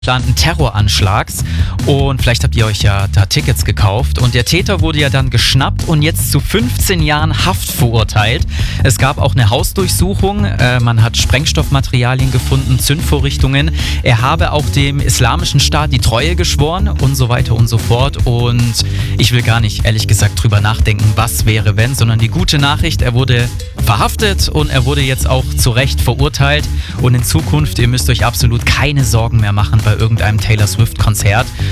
geplanten Terroranschlags und vielleicht habt ihr euch ja da Tickets gekauft und der Täter wurde ja dann geschnappt und jetzt zu 15 Jahren Haft verurteilt. Es gab auch eine Hausdurchsuchung, man hat Sprengstoffmaterialien gefunden, Zündvorrichtungen. Er habe auch dem Islamischen Staat die Treue geschworen und so weiter und so fort und ich will gar nicht, ehrlich gesagt, drüber nachdenken, was wäre wenn, sondern die gute Nachricht, er wurde verhaftet und er wurde jetzt auch zu Recht verurteilt und in Zukunft, ihr müsst euch absolut keine Sorgen mehr machen bei irgendeinem Taylor Swift Konzert.